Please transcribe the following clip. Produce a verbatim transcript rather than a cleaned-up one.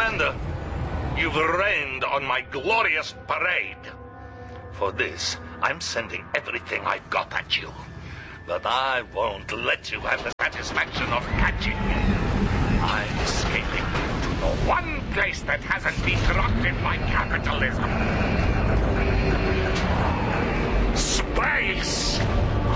Commander, you've rained on my glorious parade. For this, I'm sending everything I've got at you. But I won't let you have the satisfaction of catching me. I'm escaping to the one place that hasn't been corrupted by capitalism.